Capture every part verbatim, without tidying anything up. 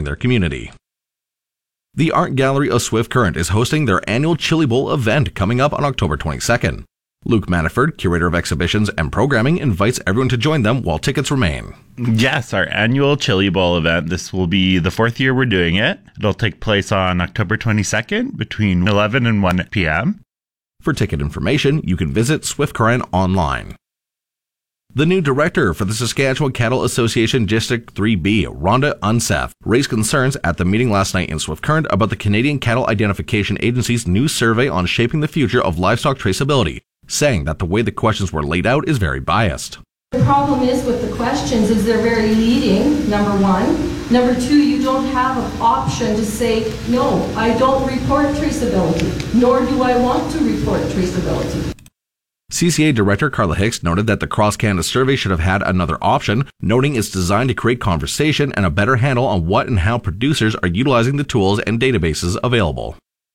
their community. The Art Gallery of Swift Current is hosting their annual Chili Bowl event coming up on October twenty-second. Luke Manaford, curator of exhibitions and programming, invites everyone to join them while tickets remain. Yes, our annual Chili Bowl event. This will be the fourth year we're doing it. It'll take place on October twenty-second between eleven and one p.m. For ticket information, you can visit Swift Current online. The new director for the Saskatchewan Cattle Association District three B, Rhonda Unseth, raised concerns at the meeting last night in Swift Current about the Canadian Cattle Identification Agency's new survey on shaping the future of livestock traceability, saying that the way the questions were laid out is very biased. The problem is with the questions is they're very leading, number one. Number two, you don't have an option to say, no, I don't report traceability, nor do I want to report traceability. C C A Director Carla Hicks noted that the Cross Canada survey should have had another option, noting it's designed to create conversation and a better handle on what and how producers are utilizing the tools and databases available.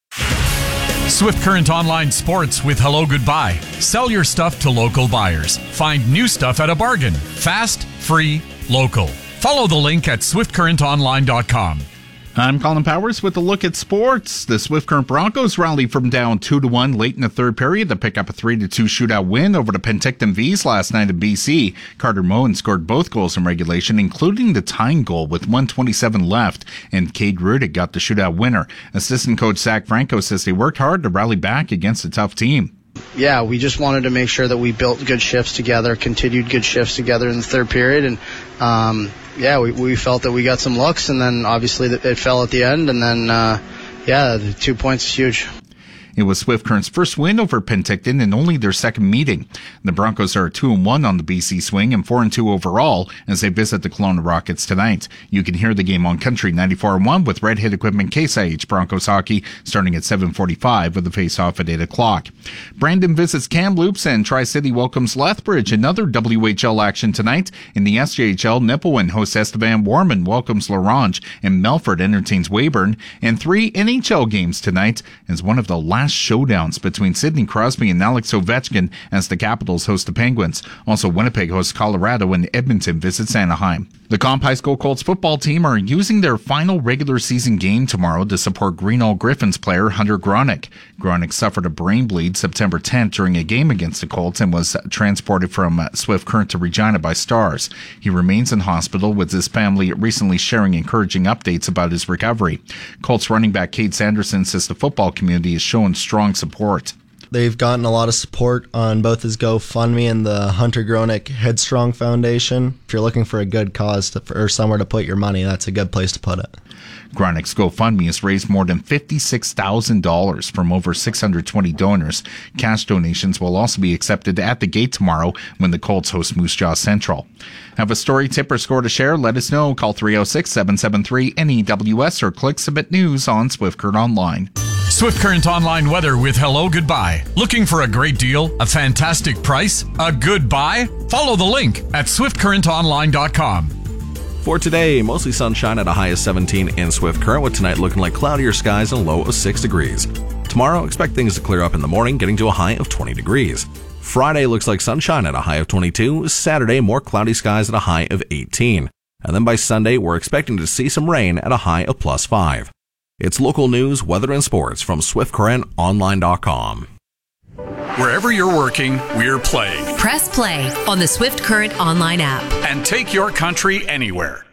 Swift Current Online Sports with Hello Goodbye. Sell your stuff to local buyers. Find new stuff at a bargain. Fast, free, local. Follow the link at swift current online dot com. I'm Colin Powers with a look at sports. The Swift Current Broncos rallied from down two to one late in the third period to pick up a three to two shootout win over the Penticton Vees last night in B C. Carter Moen scored both goals in regulation, including the tying goal with one twenty-seven left, and Cade Rudick got the shootout winner. Assistant coach Zach Franco says they worked hard to rally back against a tough team. Yeah, we just wanted to make sure that we built good shifts together, continued good shifts together in the third period, and um, yeah, we, we felt that we got some looks, and then obviously it fell at the end, and then uh, yeah, the two points is huge. It was Swift Current's first win over Penticton and only their second meeting. The Broncos are two and one on the B C swing and four and two overall as they visit the Kelowna Rockets tonight. You can hear the game on Country ninety-four point one with Red Hit Equipment Case I H Broncos hockey starting at seven forty-five with the face-off at eight o'clock. Brandon visits Kamloops and Tri-City welcomes Lethbridge. Another W H L action tonight. In the S J H L, Nipawin hosts Estevan Warman welcomes Larange and Melfort entertains Weyburn. And three N H L games tonight as one of the last showdowns between Sidney Crosby and Alex Ovechkin as the Capitals host the Penguins. Also, Winnipeg hosts Colorado and Edmonton visits Anaheim. The Comp High School Colts football team are using their final regular season game tomorrow to support Greenall Griffins player Hunter Gronick. Gronick suffered a brain bleed September tenth during a game against the Colts and was transported from Swift Current to Regina by Stars. He remains in hospital with his family recently sharing encouraging updates about his recovery. Colts running back Cade Sanderson says the football community is showing strong support. They've gotten a lot of support on both his GoFundMe and the Hunter Gronick Headstrong Foundation. If you're looking for a good cause to, or somewhere to put your money, that's a good place to put it. Gronick's GoFundMe has raised more than fifty-six thousand dollars from over six hundred twenty donors. Cash donations will also be accepted at the gate tomorrow when the Colts host Moose Jaw Central. Have a story, tip, or score to share? Let us know. Call three oh six, seven seven three, N E W S or click Submit News on Swift Current Online. Swift Current Online weather with Hello Goodbye. Looking for a great deal, a fantastic price, a good buy? Follow the link at swift current online dot com. For today, mostly sunshine at a high of seventeen in Swift Current, with tonight looking like cloudier skies and a low of six degrees. Tomorrow, expect things to clear up in the morning, getting to a high of twenty degrees. Friday looks like sunshine at a high of twenty-two. Saturday, more cloudy skies at a high of eighteen. And then by Sunday, we're expecting to see some rain at a high of plus five. It's local news, weather, and sports from swift current online dot com. Wherever you're working, we're playing. Press play on the Swift Current Online app. And take your country anywhere.